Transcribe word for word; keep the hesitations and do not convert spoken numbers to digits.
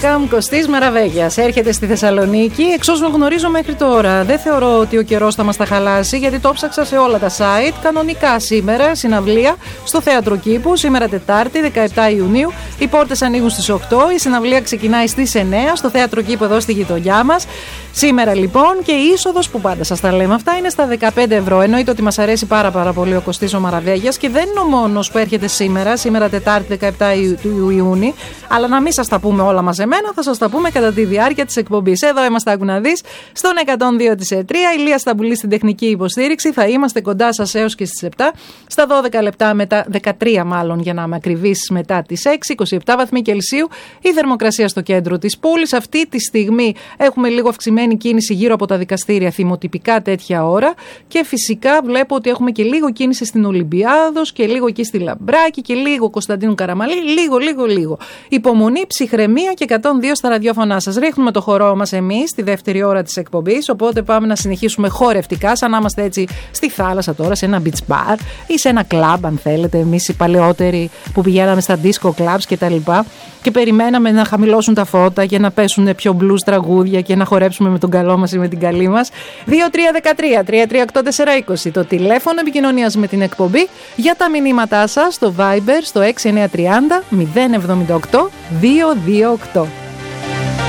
Welcome, Κωστής Μαραβέγιας. Έρχεται στη Θεσσαλονίκη. Εξ όσων γνωρίζω μέχρι τώρα, δεν θεωρώ ότι ο καιρός θα μας τα χαλάσει, γιατί το ψάξα σε όλα τα site. Κανονικά σήμερα, συναυλία στο Θέατρο Κήπου, σήμερα Τετάρτη, δεκαεπτά Ιουνίου. Οι πόρτες ανοίγουν στις οκτώ. Η συναυλία ξεκινάει στις εννέα στο Θέατρο Κήπου εδώ στη γειτονιά μας. Σήμερα λοιπόν, και η είσοδος, που πάντα σας τα λέμε αυτά, είναι στα δεκαπέντε ευρώ. Εννοείται ότι μας αρέσει πάρα πάρα πολύ ο Κωστής ο Μαραβέγιας και δεν είναι ο μόνος που έρχεται σήμερα, σήμερα Τετάρτη δεκαεπτά Ιουνίου. Αλλά να μην σας τα πούμε όλα μαζεμένα, θα σας τα πούμε κατά τη διάρκεια της εκπομπής. Εδώ είμαστε, άκου να δεις, στον εκατόν δύο της ΕΤΡΙΑ. Ηλία Σταμπουλή στην τεχνική υποστήριξη. Θα είμαστε κοντά σας έως και στις επτά. Στα δώδεκα λεπτά μετά, δεκατρία μάλλον για να είμαι ακριβής, μετά τις έξι, είκοσι επτά βαθμοί Κελσίου. Η θερμοκρασία στο κέντρο της πόλης. Αυτή τη στιγμή έχουμε λίγο αυξημένη κίνηση γύρω από τα δικαστήρια, θυμοτυπικά τέτοια ώρα. Και φυσικά βλέπω ότι έχουμε και λίγο κίνηση στην Ολυμπιάδος και λίγο εκεί στη Λαμπράκη και λίγο Κωνσταντίνου Καραμαλή. Λίγο, λίγο, λίγο. Υπομονή, ψυχραιμία και εκατόν δύο στα ραδιόφωνά σας. Ρίχνουμε το χορό μας εμείς στη δεύτερη ώρα της εκπομπής. Οπότε πάμε να συνεχίσουμε χορευτικά, σαν να είμαστε έτσι στη θάλασσα τώρα, σε ένα beach bar ή σε ένα club, αν θέλετε. Εμείς οι παλαιότεροι που πηγαίναμε στα disco clubs και τα λοιπά και περιμέναμε να χαμηλώσουν τα φώτα και να πέσουν πιο blues τραγούδια και να χορέψουμε με τον καλό μας ή με την καλή μας. δύο τρία ένα τρία, τρία τρία οκτώ τέσσερα είκοσι το τηλέφωνο επικοινωνίας με την εκπομπή. Για τα μηνύματά σας στο Viber στο έξι εννιά τρία μηδέν εβδομήντα οκτώ διακόσια είκοσι οκτώ.